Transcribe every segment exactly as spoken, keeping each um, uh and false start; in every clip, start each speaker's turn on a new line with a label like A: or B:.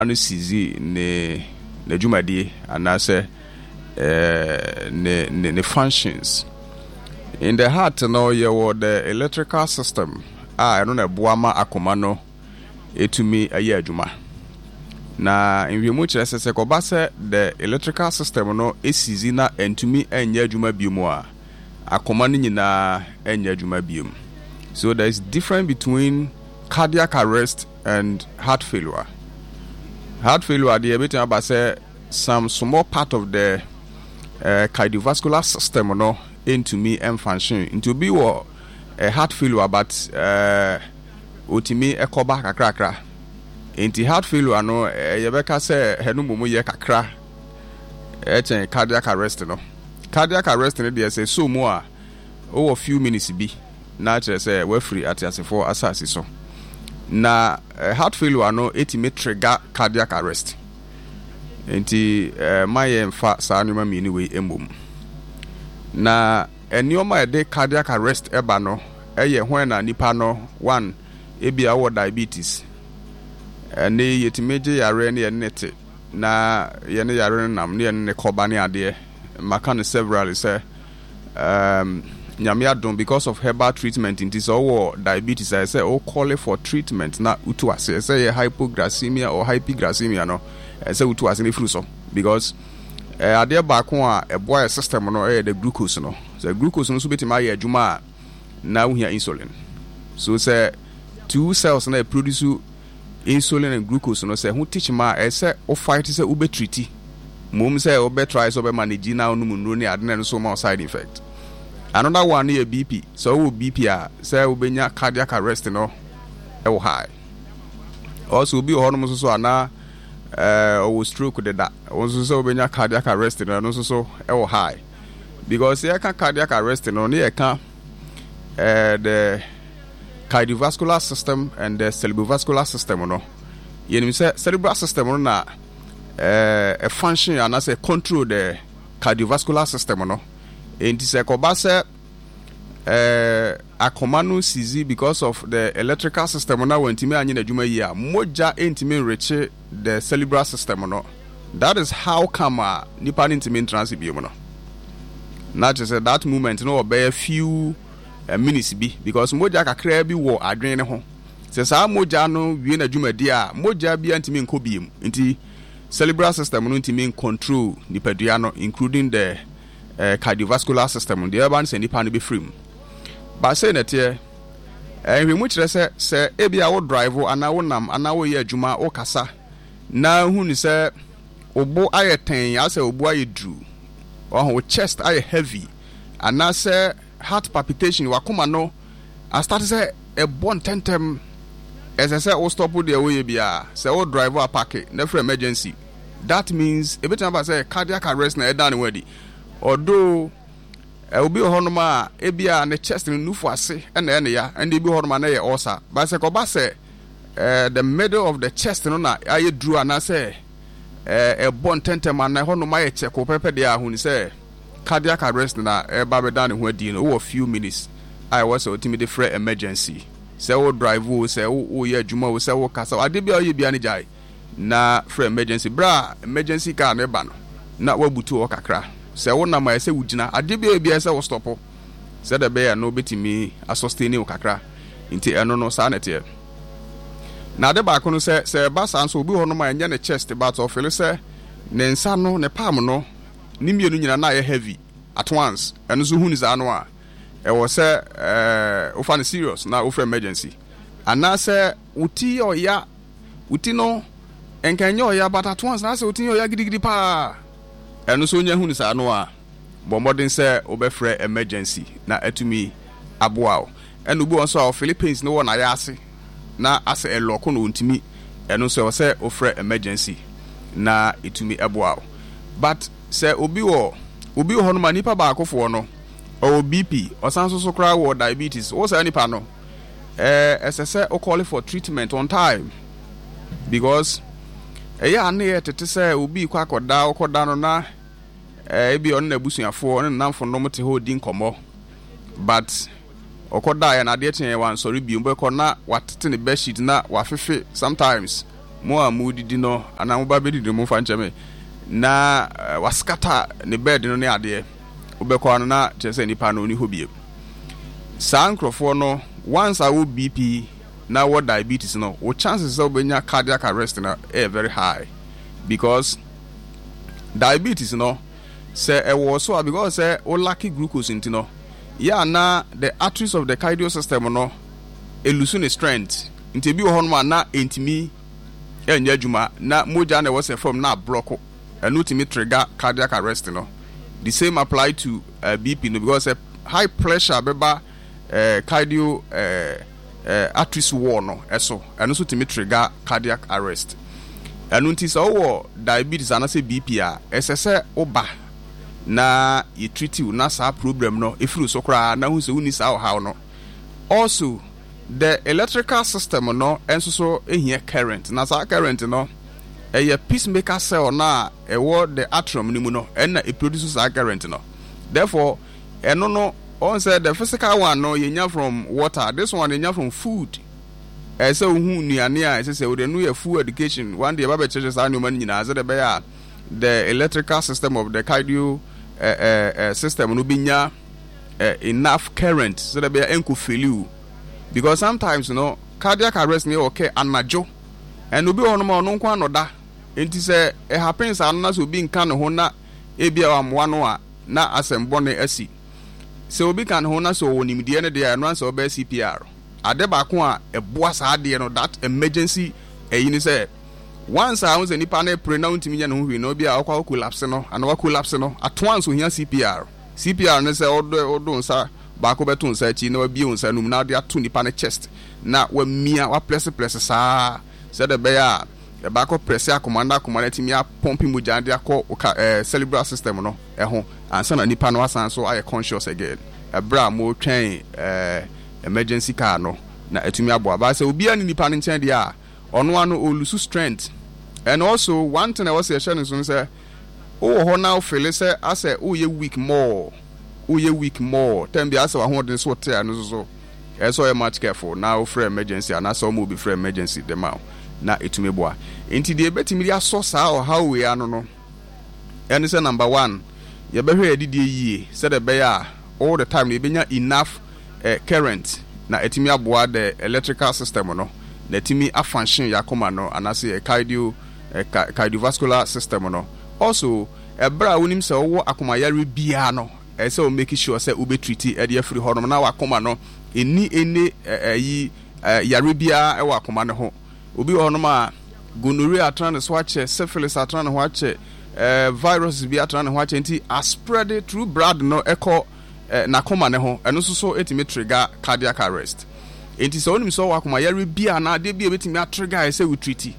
A: no sizi ne ne dwumadie anase eh ne ne, ne functions. In the heart no you the electrical system ah no na boa ma akoma no etumi aye adwuma. Na in we much say se ko ba se the electrical system no esizi na entumi enye adwuma biom a akoma no nyina enye adwuma biom. So there is difference between cardiac arrest and heart failure. Heart failure the bit about say some small part of the uh, cardiovascular system no into me and function into be what a heart failure but uh otimi ekoba kakra kakra into heart failure no yebeka say henu mumu ye kakra e chen cardiac arrest no cardiac arrest no dey say so mo a over few minutes bi na chere say we free at asefo asase so na uh, heart failure no etimi trigger cardiac arrest enti uh, my mfa sa anuma mi ni we embom na enioma de cardiac arrest eba no eye hwen na nipa no one ebia wo diabetes ene yetimeje yare ne nete na ye ne yare nam ne ne koba ne ade maka ne several say um nyame adon because of herbal treatment it is all diabetes I say all call for treatment na utu ase say hypoglycemia or hyperglycemia no say utu ase ne fruso because eh ade ba ko a eboy system no eh the glucose no so glucose no so betima ye adwuma na uhia insulin so say two cells na produce insulin and glucose no say hu teach ma eh say o fight say ube treat mum say o be try so be manage na no mu ne ade no so ma side effect. Another one is B P. So we B P a say we benya cardiac arrest no e high. Also be hormone so ana eh o stroke de that. Also so we benya cardiac arrest no so so e high. Because here can cardiac arrest no ne can eh the cardiovascular system and the cerebrovascular system no. You say cerebral system no na eh a function and as a control the cardiovascular system no. Enti se koba se eh akoma no sizi because of the electrical system na wantimi anye na dwuma yi a moja entimi reche the cerebral system no. That is how come uh, nipa ntimi transit bi mo no. Na je say that movement no obey few uh, minutes bi because moja kakra bi wo adwen ne ho. Se sa moja no wie na dwuma di a moja bi ntimi nko bi mu. Enti cerebral system no ntimi control nipa dua no including the Uh, cardiovascular system the urban se nipa no be free ba say na tie eh hwe mu kire se se ebia wo drive ana wo nam ana wo ye adwuma wo kasa na hu ni se obo aye ten ya se obo aye dru oh chest aye heavy ana se heart palpitation wa koma no I start say e bon tentem as I say wo stop there wo ye bia se wo drive a park na for emergency that means e better about say cardiac arrest na e down ready. Although uh, obi honoma ebia ne chest no nufu ase na ene ya and ebi honoma na ye osa but se ko ba se uh, the middle of the chest no na aye dru ana se uh, e bon tentem ana honoma ye check ko pepe de ahun se cardiac arrest na e ba be down ho adi no over few minutes I was ultimate different emergency se wo drive wo se wo ye adwuma wo se wo kasa ade bia ye bia ne jai na for emergency bra emergency car na ba no na wabutu o kakra se wona ma se wugina ade bia bia se wo stop se de be ya no betimi asustain o kakra nti eno no sa nete na de ba ko no se se ba san so obi ho no ma nya ne chest but of feel se ne nsa no ne palm no ni mienu nyina na ye heavy at once eno so hu ni za no a e wo se eh o fa ne serious na o for emergency ana se uti oya uti no enkanyo oya but at once na se uti oya gidigidi pa eno so nya hu ni sa no a bomodin se obefre emergency na atumi aboa eno bi won so a Philippines no na ya ase na ase eloko no ntimi eno so se ofre emergency na itumi aboa but se obi wo obi ho no manipa ba akofo no o B P o san so so kra wo diabetes wo say nipa no eh esese o call for treatment on time because eya ane ye tete say obi kwa koda okoda no na eh bi on na busuafo on namfo no mte ho din komo but okoda ya na de ten wan sorry bi mbe ko na watete ne bed sheet na wafefe sometimes mo a mo didi no ana mo ba be didi mo fa nche me na uh, waskata ne bed no ne ade obekọ no na chese nipa no ni hobie saa nkrofo no once awo B P na what diabetes no wo chances of benya cardiac arrest na eh very high because diabetes no say e wo so because say o lack glucose into no yeah na the arteries of the cardio system no e lose ne strength nti bi wo hono na entimi enya adwuma na moja na wo say from na block and ultimate trigger cardiac arrest no the same apply to uh, B P no because uh, high pressure beba uh, cardio uh, uh, arteries wall no eso and also to trigger cardiac arrest and until so diabetes and say B P a ss oba na you treat you na sa problem no if you so kra na hu se uni sa how no also the electrical system no enso so ehia current na sa current no a peacemaker cell na a word the atrium ni mu no and it produces a current no therefore eno no on said the physical one no yenya from water this one yenya from food e say hu nuane a say say we no ya food education one day baba churches are no man nyina say the be the electrical system of the cardio uh, uh, uh, system no binya uh, enough current so the be enko feel because sometimes you know cardiac arrest ni okay anajo and obi ono ma ono nkwa no da enti se it happens anna so bi nka ne ho na ebia wa moa no a na asembo ne asi se obi kan ho na so wonimdie ne de no ansa oba C P R ade ba ko a eboa sa ade no that emergency eyi ni se once I was nipa na pre na untimi nya no hwi no bia akwa collapse no ana wa collapse no at once o hia C P R C P R ne se odo odo nsa ba ko beto nsa chi na wa bi nsa num na de ato nipa ne chest na wa mia wa press press sa se de be ya e ba ko press akomanda akomanda timi a pompi mu jande akọ eh, cerebral system no e ho ansa na nipa no asan so aye conscious again e bra mo twen eh, emergency car no na etumi abo ba se obi ani nipa no nchen de a ono ano o lose strength and also one thing I was saying so say oh ho now feel say as oh ye weak more oh ye weak more tem bi as wa ho de so te anu so e so e much careful now for emergency and as mo be for emergency dem out na etumi boa enti de betimi ya so sa o how we anu no ene say number one ye behwe edidie yie say the be ya all the time e benya enough uh, current na etimi aboa the electrical system no na etimi a function ya koma no anase cardio uh, cardiovascular system no also ebra wonim say wo akomayare bia no e say o make sure say ube treat e de free honom na wakoma no eni ene ayi yare bia e wakoma ne ho obi honom a gonorrhea atran so ache syphilis atran ho ache eh virus bi atran ho ache nti a spread through blood no echo na koma ne ho eno so so etimi trigger cardiac arrest enti so onim so wakoma yare bia na de bia betimi a trigger e say we treat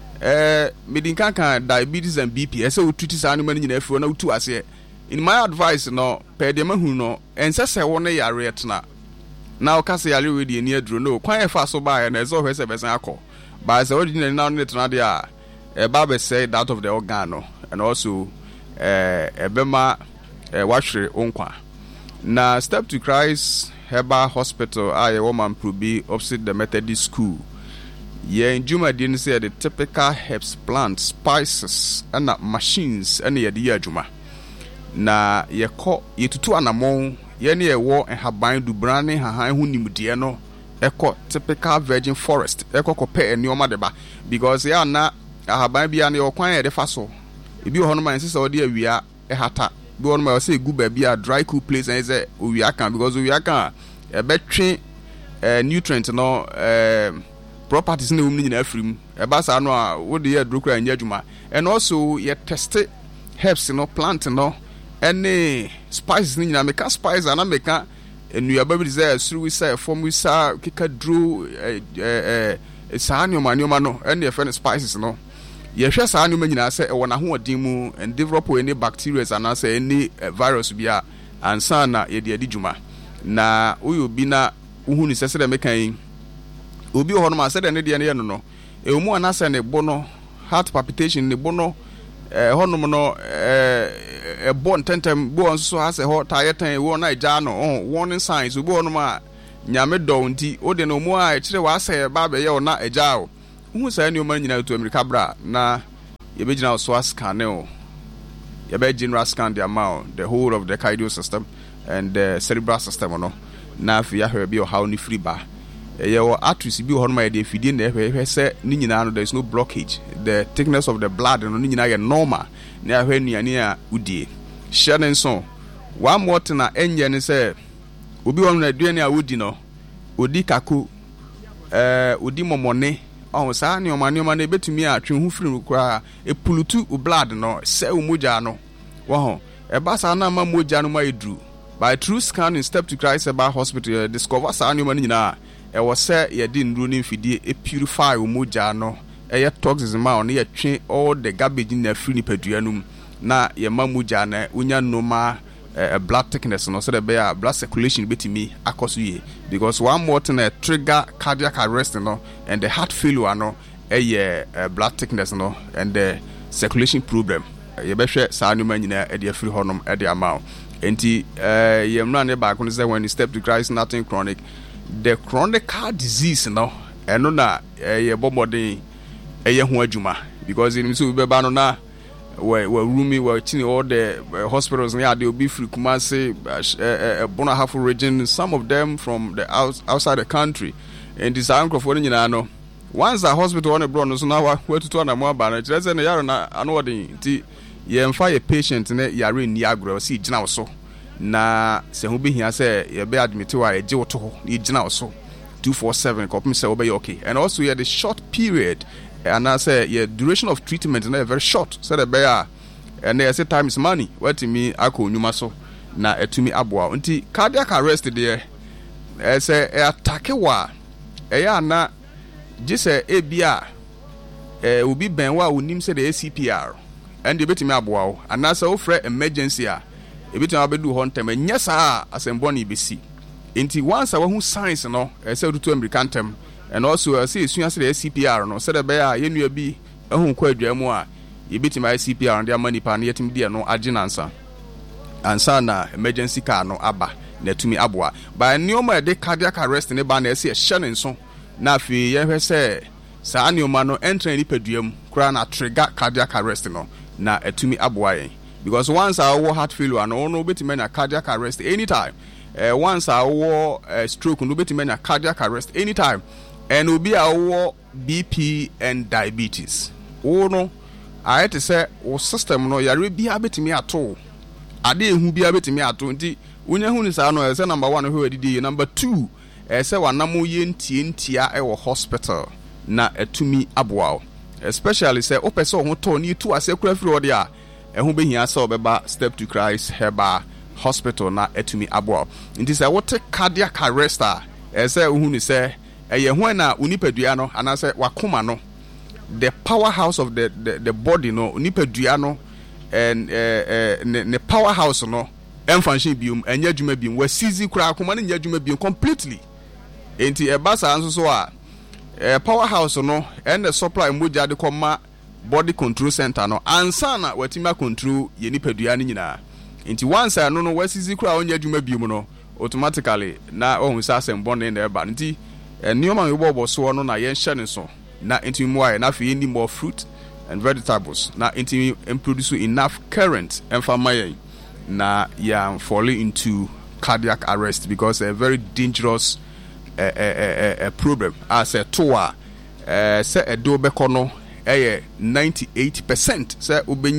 A: eh medinkan kan diabetes and B P e say we treat sa no mani nyina afuro na utu ase in my advice no per de mahu no ense se wo ne yare etna na o kase yare we de ni aduro no kwan e fa so ba na ezo hwe se besan akọ ba se ordinary na no etna de a e ba be say that of the organ no and also eh ebema eh wahwere onkwa na Step to Christ Herbal Hospital a ye woman probi opposite the Methodist School ye njuma di say the typical herbs plants spices and machines and ye di adwuma na ye kɔ ye tutu anamon ye ne ye wo enhaban dubrane hahan hu nimdie no ekɔ typical virgin forest ekɔ kɔpɛ enioma deba because ya na ahaban bia ne okwan ye de fa so ebi ho no man sese ode awia ehata bi ho no man say gu ba bia dry cool place and say owia kan because owia kan e betwe eh, nutrient no eh, properties na wum nyina afrim e ba sa no a wo de ye drokra nya adwuma and also ye test herbs no plant no any spices ni nyina meka spice ana meka enuaba bi say suru say form we say kika dro eh eh sa anyoma anyoma no and the friend spices no ye hwe sa anyoma nyina say e wona ho odin mu and develop any bacteria and say any uh, virus bia ansa na ye de adijuma na uyo bi na uhu ni sese de meka yin obi ho no ma say de ne de ne no no e mu anasa ne bo no heart palpitation ne bo no eh honum no eh e bon tentem bo nso ha se ho taye tan wo na ja no oh warning signs obi honum a nyame do nti o de no mu a e kire wa se ba be ye o na eja o who say any man to America bra na yebegyina so scan o yebe general scan the amount the whole of the cardio system and the cerebral system no na afia hwe bi o how ni free ba ye wo arteries bi ho no ma de fidie na hwe say ni nyina no there is no blockage, the thickness of the blood no ni nyina ye normal na hwe nuane a udie hye nso one more thing na enye ne say obi won na aduane a wodi no odi kako eh odi momone oh saa ne omane omane betumi atwe hu firi kura epulutu u blood no se umoja no wo ho e ba saa na ma moja no ma edru by true scan in step to Christ about hospital discover saa ne omane nyina e wo se ye di nduru ne mfidie e purify umoja no e ye toxins ma on ye twe all the garbage na firi ni padua no na ye ma moja na unya normal a uh, blood thickness no so the be blood circulation betimi akoso ye because one more thing uh, trigger cardiac arrest no and the heart failure no eh uh, blood thickness no and the circulation problem ye be hwe saa no manyina e de afiri honom e de amount enti eh ye mra ne ba ko say when you step to Christ nothing chronic, the chronic heart disease no eno na eh ye bomodin eh ye ho adwuma because in so be ba no na we we roomy we chini all the uh, hospitals near they will be free Kumasi uh, uh, Bonahafo region, some of them from the out, outside the country and this uncle for you know once the hospital on a bro so now where to turn am ba na let's say na yaro na ano dey nti ye mfa ye patient na yare ni agro si gina so na se hu be hia say ye be admit wa e je wo to ho ni gina so two four seven kopim say obey okay and also yeah the short period and I say yeah duration of treatment is very short so the bear and they say time is money what me ako nyuma so na etumi aboa nti cardiac arrest there e say e attack wa e ya na gise e bia e obi ben wa onim say the C P R and ebetumi aboa o and I say ofre emergency a ebetumi abedu ho ntem enya saa asembo na ibesi nti once a who signs no e say to American tem and also I say soon as the C P R no said the bear ye nua bi ehun kwa adwamu a ye betima C P R and their money pa na yetim de no aginansa ansa na emergency car no aba na tumi aboa by neoma de cardiac arrest ne ba na se hye ne nso na afi ye hwe se saa neoma no enter ni paduam kura na trigger cardiac arrest no na etumi aboa yen because once our heart failure no no betima na cardiac arrest anytime uh, once our uh, stroke no betima na cardiac arrest anytime and will be our B P and diabetes. Oh no, I had to say, or system no, ya be a bit me at all. I didn't who be a bit me at twenty. When you is I know as a number one who did number two, as a one namu yen tien tia our hospital na a to me abwao. Especially say, oh, person who told you to a secret rodia, and who be here saw beba step to Christ herba hospital na a to me abwao. It is a water cardiac arrester, as a who say. Eye when na unipadua no anase wakoma no the powerhouse of the the, the body no unipadua no and eh uh, uh, ne powerhouse no em function biom enya dwuma biom wa sizi kura akoma no nya dwuma biom completely enti e basa anso so a eh, powerhouse no and the supply moja de koma body control center no ansa na watima control ye nipadua no nyina enti once no no wa sizi kura onya dwuma biom no automatically na ohun sa asem bond na e ba nti and new man we so no na yen shane so na into more na fi any more fruit and vegetables na into produce enough current and for my na ya fall into cardiac arrest because a very dangerous uh, uh, uh, uh, problem as a toa uh, say a do be kono eh ninety-eight percent say